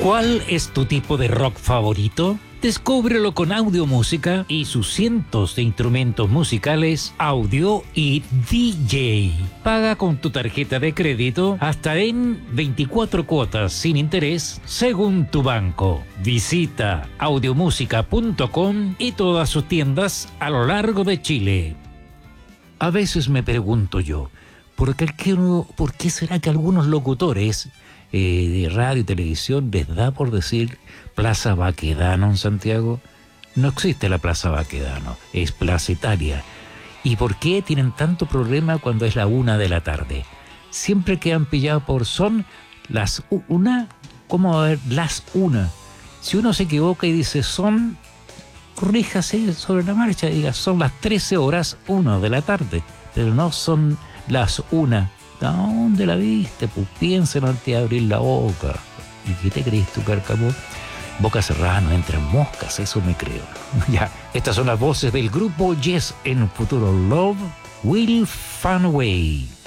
¿Cuál es tu tipo de rock favorito? Descúbrelo con Audiomúsica y sus cientos de instrumentos musicales, audio y DJ. Paga con tu tarjeta de crédito hasta en 24 cuotas sin interés según tu banco. Visita audiomusica.com y todas sus tiendas a lo largo de Chile. A veces me pregunto yo, ¿por qué será que algunos locutores de radio y televisión les da por decir Plaza Baquedano en Santiago? No existe la Plaza Baquedano, es Plaza Italia. ¿Y por qué tienen tanto problema cuando es la 1 de la tarde? Siempre quedan pillados por son las una. ¿Cómo va a haber las 1? Si uno se equivoca y dice son, corríjase sobre la marcha, diga son las 13 horas 1 de la tarde, pero no son las 1. ¿Dónde la viste? Pues piensa antes de abrir la boca. ¿Y qué te crees tú, Cárcamo? Boca cerrada no entran moscas, eso me creo. Ya, estas son las voces del grupo Yes en Futuro Love Will Find a Way.